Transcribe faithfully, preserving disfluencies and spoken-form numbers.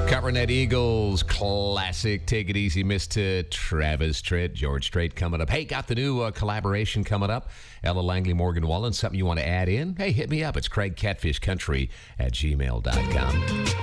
Covering that Eagles classic Take It Easy, Mister Travis Tritt, George Strait coming up. Hey, got the new uh, collaboration coming up. Ella Langley, Morgan Wallen. Something you want to add in? Hey, hit me up. It's Craig Catfish Country at gmail dot com.